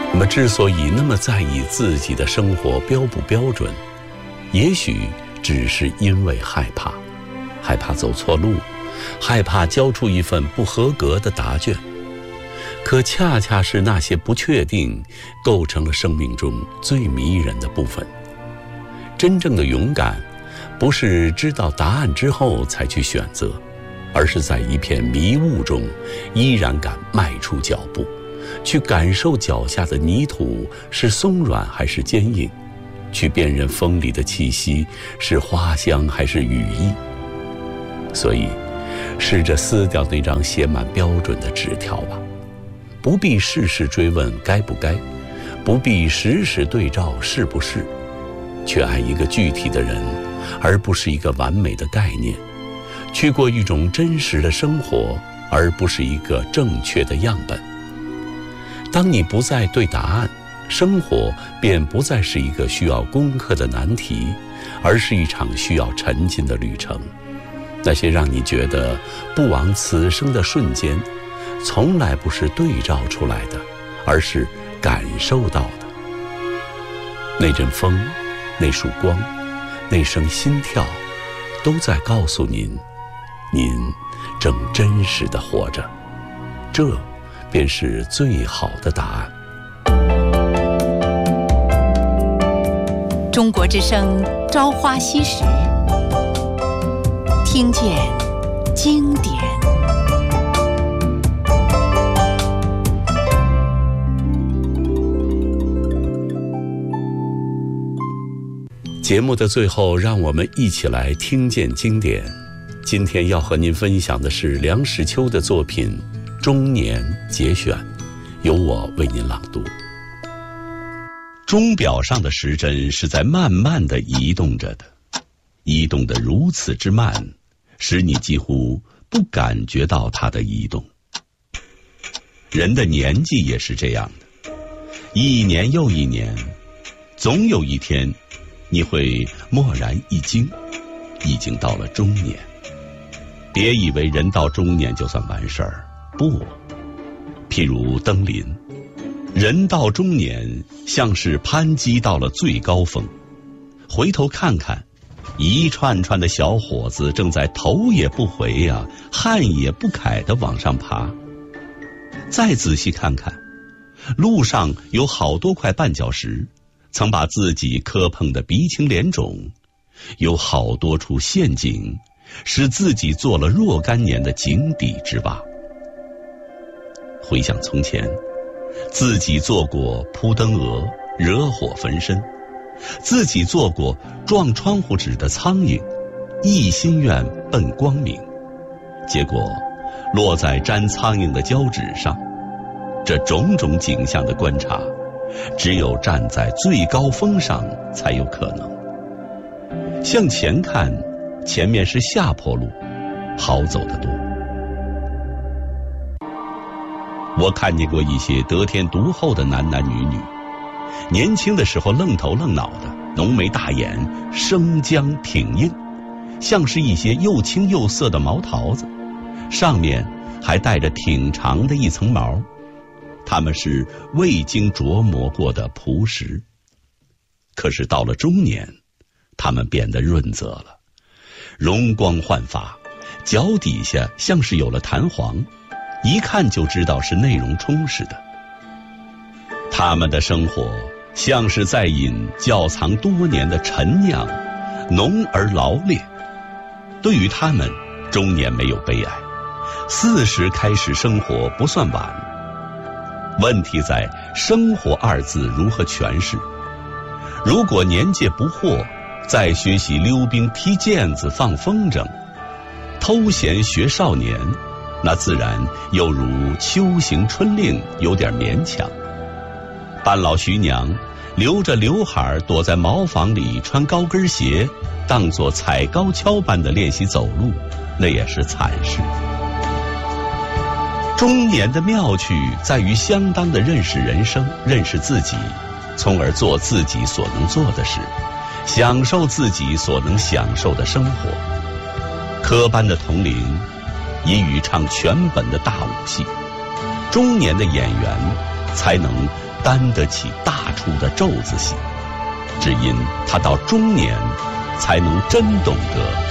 那么之所以那么在意自己的生活标不标准，也许只是因为害怕走错路，害怕交出一份不合格的答卷。可恰恰是那些不确定，构成了生命中最迷人的部分。真正的勇敢，不是知道答案之后才去选择，而是在一片迷雾中，依然敢迈出脚步，去感受脚下的泥土是松软还是坚硬，去辨认风里的气息是花香还是羽翼。所以，试着撕掉那张写满标准的纸条吧，不必事事追问该不该，不必时时对照是不是，去爱一个具体的人，而不是一个完美的概念，去过一种真实的生活，而不是一个正确的样本。当你不再对答案，生活便不再是一个需要攻克的难题，而是一场需要沉浸的旅程。那些让你觉得不枉此生的瞬间，从来不是对照出来的，而是感受到的。那阵风，那束光，那声心跳，都在告诉您，您正真实地活着。这便是最好的答案。 中国之声朝花夕拾，听见经典。 节目的最后，让我们一起来听见经典。今天要和您分享的是梁实秋的作品《中年节选》，由我为您朗读。钟表上的时针是在慢慢地移动着的，移动得如此之慢，使你几乎不感觉到它的移动。人的年纪也是这样的，一年又一年，总有一天你会蓦然一惊，已经到了中年。别以为人到中年就算完事儿，不。譬如登临，人到中年像是攀击到了最高峰，回头看看，一串串的小伙子正在头也不回呀，汗也不揩地往上爬。再仔细看看，路上有好多块绊脚石，曾把自己磕碰得鼻青脸肿，有好多处陷阱，使自己做了若干年的井底之蛙。回想从前，自己做过扑灯蛾，惹火焚身，自己做过撞窗户纸的苍蝇，一心愿奔光明，结果落在粘苍蝇的胶纸上。这种种景象的观察，只有站在最高峰上才有可能。向前看，前面是下坡路，好走得多。我看见过一些得天独厚的男男女女，年轻的时候愣头愣脑的，浓眉大眼，生姜挺硬，像是一些又青又涩的毛桃子，上面还带着挺长的一层毛。他们是未经琢磨过的朴实。可是到了中年，他们变得润泽了，容光焕发，脚底下像是有了弹簧，一看就知道是内容充实的。他们的生活像是在饮窖藏多年的陈酿，浓而劳烈。对于他们，中年没有悲哀，40开始生活不算晚。问题在生活二字如何诠释。如果年届不惑，再学习溜冰、踢毽子、放风筝，偷闲学少年，那自然又如秋行春令，有点勉强。半老徐娘留着刘海躲在茅房里穿高跟鞋，当作踩高跷般的练习走路，那也是惨事。中年的妙趣在于相当的认识人生，认识自己，从而做自己所能做的事，享受自己所能享受的生活。科班的童龄已与唱全本的大武戏，中年的演员才能担得起大厨的咒子戏，只因他到中年才能真懂得